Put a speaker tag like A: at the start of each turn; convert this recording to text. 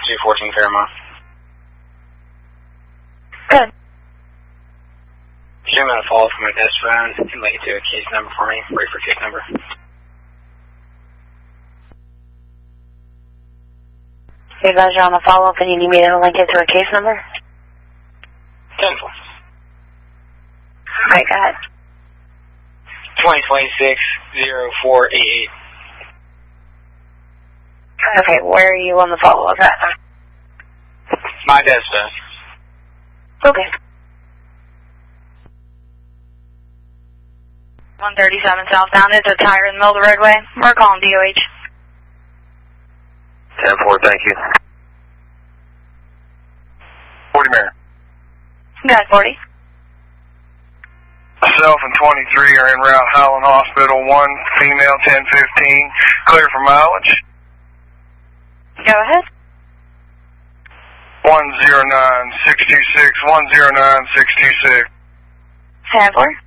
A: 214 Fairmont.
B: Good.
A: Jim, I'm going to follow from my desk phone and link it to a case number for me. Wait for case number.
B: You guys are on the follow-up and you need me to link it to a case number?
A: 10-4.
B: Alright, go ahead.
A: 2026-0488.
B: Okay, where are you on the follow-up at?
A: My desk phone.
B: Okay. 137 southbound, it's a tire in the middle of the roadway. We're calling DOH.
C: 10-4, thank you. 40 Mare.
B: Got 40.
C: Myself and 23 are en route Highland Hospital, 1 female 1015, clear for mileage.
B: Go ahead.
C: 109626, 109626.
B: 10-4.